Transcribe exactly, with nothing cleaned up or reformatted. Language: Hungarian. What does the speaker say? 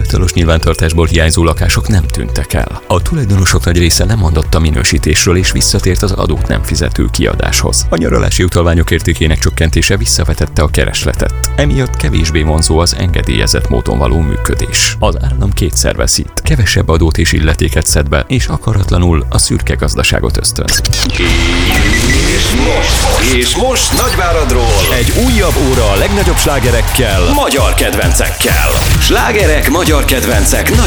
hivatalos nyilvántartásból hiányzó lakások nem tűntek el. A tulajdonosok nagy része lemondott a minősítésről és visszatért az adót nem fizető kiadáshoz. A nyaralási utalványok értékének csökkentése visszavetette a keresletet. Emiatt kevésbé vonzó az engedélyezett módon való működés. Az állam kétszer veszít, kevesebb adót és illetéket szed be, és akaratlanul a szürke gazdaságot ösztönzi. És most, és most Nagyváradról egy újabb óra a legnagyobb slágerekkel, magyar kedvencekkel. Slágerek, magyar kedvencek, nagy